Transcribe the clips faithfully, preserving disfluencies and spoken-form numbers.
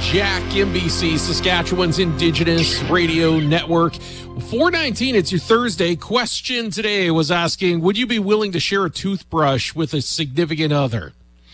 Jack, M B C, Saskatchewan's Indigenous Radio Network. four nineteen, it's your Thursday. Question today was asking, would you be willing to share a toothbrush with a significant other?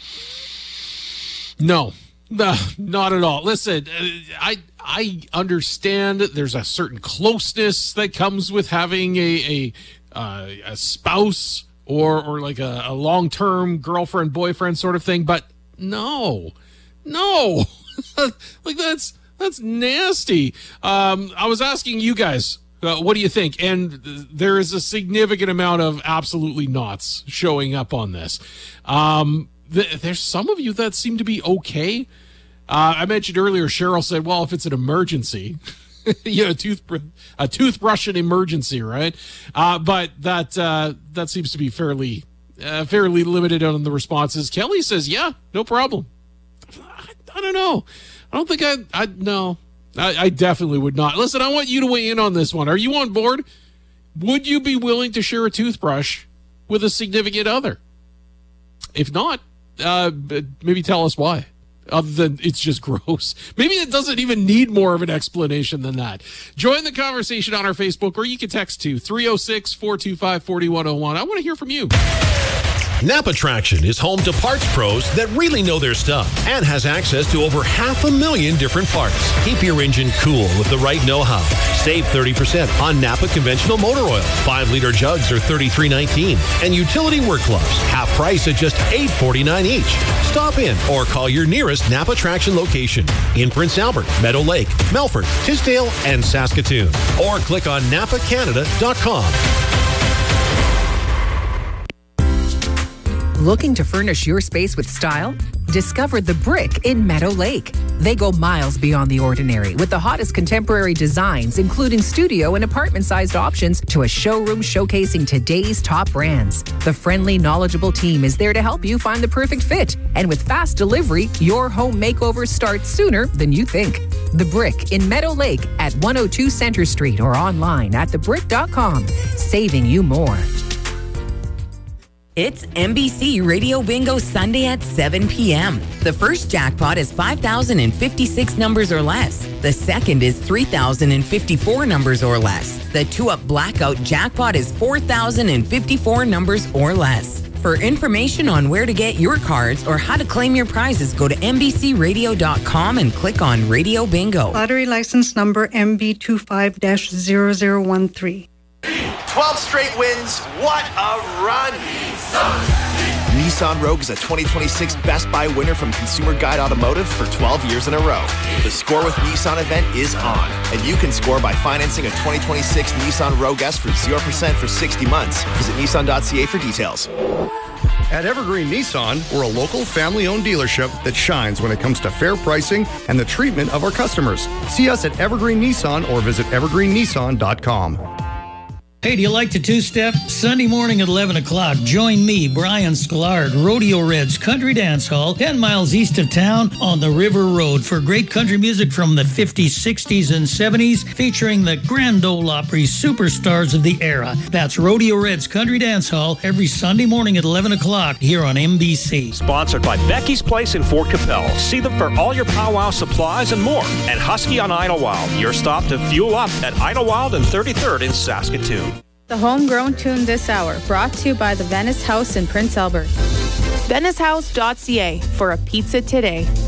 No, no, not at all. Listen, I I understand there's a certain closeness that comes with having a a, uh, a spouse or or like a, a long-term girlfriend, boyfriend sort of thing, but no, no, like that's that's nasty. Um, I was asking you guys, uh, what do you think? And there is a significant amount of absolutely nots showing up on this. Um, th- there's some of you that seem to be okay. Uh, I mentioned earlier, Cheryl said, well, if it's an emergency, you know, a, tooth, a toothbrush an emergency, right? Uh, but that uh, that seems to be fairly uh, fairly limited on the responses. Kelly says, yeah, no problem. I, I don't know. I don't think I, I no, I, I definitely would not. Listen, I want you to weigh in on this one. Are you on board? Would you be willing to share a toothbrush with a significant other? If not, uh, maybe tell us why. Other than it's just gross. Maybe it doesn't even need more of an explanation than that. Join the conversation on our Facebook, or you can text to three oh six, four two five, four one oh one. I want to hear from you. Napa Traction is home to parts pros that really know their stuff and has access to over half a million different parts. Keep your engine cool with the right know-how. Save thirty percent on Napa conventional motor oil. five liter jugs are thirty-three nineteen, and utility work gloves, half price at just eight forty-nine each. Stop in or call your nearest Napa Traction location in Prince Albert, Meadow Lake, Melfort, Tisdale, and Saskatoon. Or click on napa canada dot com. Looking to furnish your space with style? Discover The Brick in Meadow Lake. They go miles beyond the ordinary with the hottest contemporary designs, including studio and apartment-sized options, to a showroom showcasing today's top brands. The friendly, knowledgeable team is there to help you find the perfect fit. And with fast delivery, your home makeover starts sooner than you think. The Brick in Meadow Lake at one oh two Center Street or online at the brick dot com. Saving you more. It's M B C Radio Bingo Sunday at seven p.m. The first jackpot is five thousand fifty-six numbers or less. The second is three thousand fifty-four numbers or less. The two-up blackout jackpot is four thousand fifty-four numbers or less. For information on where to get your cards or how to claim your prizes, go to n b c radio dot com and click on Radio Bingo. Lottery license number M B two five dash zero zero one three. twelve straight wins. What a run. Nissan Rogue is a twenty twenty-six Best Buy winner from Consumer Guide Automotive for twelve years in a row. The Score with Nissan event is on, and you can score by financing a twenty twenty-six Nissan Rogue S for zero percent for sixty months. Visit nissan dot c a for details. At Evergreen Nissan, we're a local family-owned dealership that shines when it comes to fair pricing and the treatment of our customers. See us at Evergreen Nissan or visit evergreen nissan dot com. Hey, do you like to two-step? Sunday morning at eleven o'clock, join me, Brian Sklar, Rodeo Reds Country Dance Hall, ten miles east of town on the River Road for great country music from the fifties, sixties, and seventies, featuring the Grand Ole Opry superstars of the era. That's Rodeo Reds Country Dance Hall every Sunday morning at eleven o'clock here on M B C. Sponsored by Becky's Place in Fort Capel. See them for all your powwow supplies and more. And Husky on Idlewild, your stop to fuel up at Idlewild and thirty-third in Saskatoon. The homegrown tune this hour, brought to you by the Venice House in Prince Albert. venice house dot c a for a pizza today.